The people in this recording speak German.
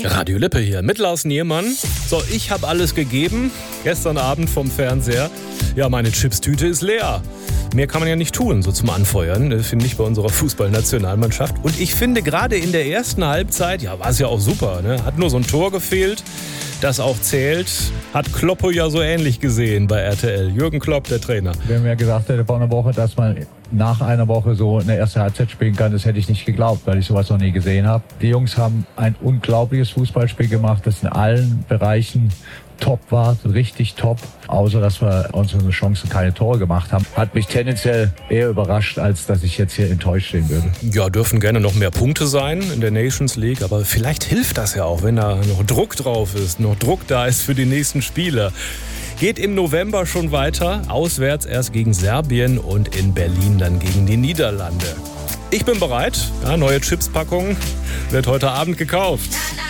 Radio Lippe hier mit Lars Niermann. So, ich habe alles gegeben. Gestern Abend vom Fernseher. Ja, meine Chipstüte ist leer. Mehr kann man ja nicht tun, so zum Anfeuern, finde ich, bei unserer Fußballnationalmannschaft. Und ich finde, gerade in der ersten Halbzeit, ja, war es ja auch super, ne? Hat nur so ein Tor gefehlt, das auch zählt. Hat Kloppo ja so ähnlich gesehen bei RTL. Jürgen Klopp, der Trainer. Wenn mir gesagt hätte vor einer Woche, dass man nach einer Woche so eine erste Halbzeit spielen kann, das hätte ich nicht geglaubt, weil ich sowas noch nie gesehen habe. Die Jungs haben ein unglaubliches Fußballspiel gemacht, das in allen Bereichen top war, richtig top. Außer, dass wir unsere Chancen keine Tore gemacht haben. Hat mich tendenziell eher überrascht, als dass ich jetzt hier enttäuscht stehen würde. Ja, dürfen gerne noch mehr Punkte sein in der Nations League, aber vielleicht hilft das ja auch, wenn da noch Druck drauf ist, noch Druck da ist für die nächsten Spiele. Geht im November schon weiter, auswärts erst gegen Serbien und in Berlin dann gegen die Niederlande. Ich bin bereit, ja, neue Chipspackung wird heute Abend gekauft.